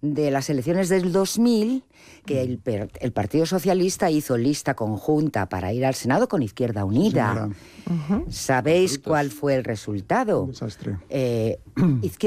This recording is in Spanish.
de las elecciones del 2000, que el Partido Socialista hizo lista conjunta para ir al Senado con Izquierda Unida. ¿Sabéis cuál fue el resultado? Un desastre.